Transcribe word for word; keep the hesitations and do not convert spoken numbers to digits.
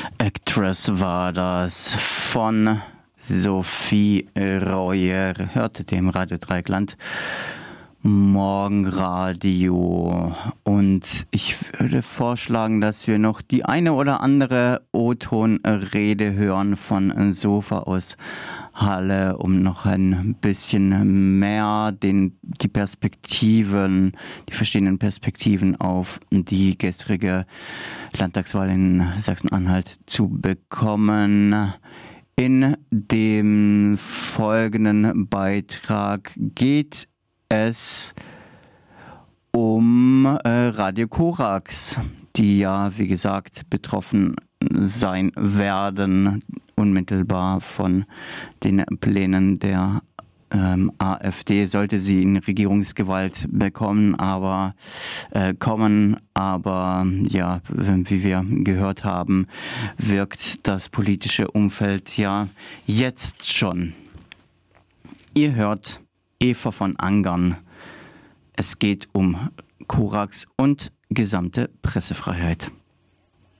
Actress war das von Sophie Royer. Hörte dem Radio Dreieckland Morgenradio. Und ich würde vorschlagen, dass wir noch die eine oder andere O-Ton-Rede hören von Sofa aus Halle, um noch ein bisschen mehr den, die Perspektiven, die verschiedenen Perspektiven auf die gestrige Landtagswahl in Sachsen-Anhalt zu bekommen. In dem folgenden Beitrag geht es um äh, Radio Korax, die ja, wie gesagt, betroffen sein werden, unmittelbar von den Plänen der ähm, AfD, sollte sie in Regierungsgewalt bekommen, aber äh, kommen, aber ja, wie wir gehört haben, wirkt das politische Umfeld ja jetzt schon. Ihr hört Eva von Angern. Es geht um Korax und gesamte Pressefreiheit.